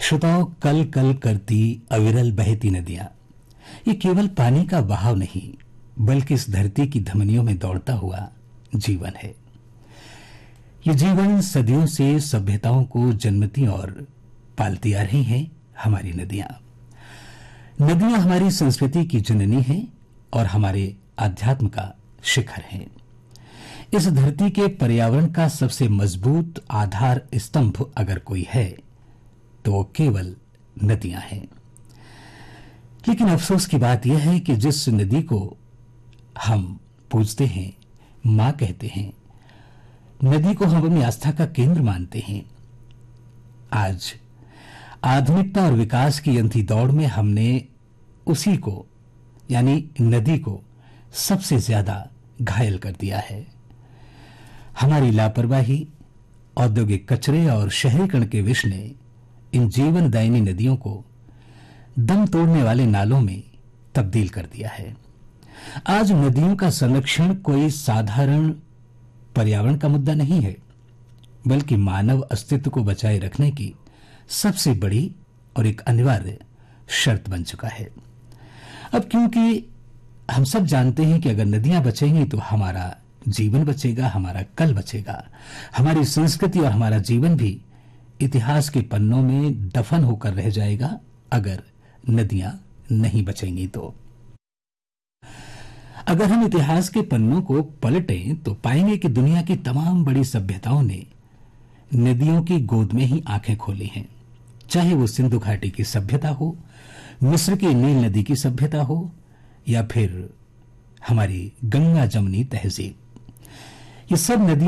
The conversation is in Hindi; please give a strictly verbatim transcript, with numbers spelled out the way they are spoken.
श्रोताओं, कल कल करती अविरल बहती नदियां, ये केवल पानी का बहाव नहीं बल्कि इस धरती की धमनियों में दौड़ता हुआ जीवन है। ये जीवन सदियों से सभ्यताओं को जन्मती और पालती आ रही हैं हमारी नदियां। नदियां हमारी संस्कृति की जननी हैं और हमारे आध्यात्म का शिखर हैं। इस धरती के पर्यावरण का सबसे मजबूत आधार स्तंभ अगर कोई है तो वो केवल नदियां हैं। लेकिन अफसोस की बात यह है कि जिस नदी को हम पूजते हैं, मां कहते हैं, नदी को हम अपनी आस्था का केंद्र मानते हैं, आज आधुनिकता और विकास की अंधी दौड़ में हमने उसी को यानी नदी को सबसे ज्यादा घायल कर दिया है। हमारी लापरवाही, औद्योगिक कचरे और शहरीकरण के विष ने इन जीवनदायिनी नदियों को दम तोड़ने वाले नालों में तब्दील कर दिया है। आज नदियों का संरक्षण कोई साधारण पर्यावरण का मुद्दा नहीं है, बल्कि मानव अस्तित्व को बचाए रखने की सबसे बड़ी और एक अनिवार्य शर्त बन चुका है। अब क्योंकि हम सब जानते हैं कि अगर नदियां बचेंगी तो हमारा जीवन बचेगा, हमारा कल बचेगा, हमारी संस्कृति और हमारा जीवन भी इतिहास के पन्नों में दफन होकर रह जाएगा अगर नदियां नहीं बचेंगी तो। अगर हम इतिहास के पन्नों को पलटें तो पाएंगे कि दुनिया की तमाम बड़ी सभ्यताओं ने नदियों की गोद में ही आंखें खोली हैं। चाहे वो सिंधु घाटी की सभ्यता हो, मिस्र की नील नदी की सभ्यता हो, या फिर हमारी गंगा जमुनी तहजीब, ये सब नदियों